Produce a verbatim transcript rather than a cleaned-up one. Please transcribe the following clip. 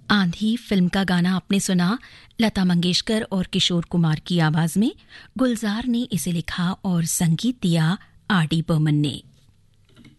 आंधी फिल्म का गाना आपने सुना लता मंगेशकर और किशोर कुमार की आवाज में। गुलजार ने इसे लिखा और संगीत दिया आर डी बर्मन ने।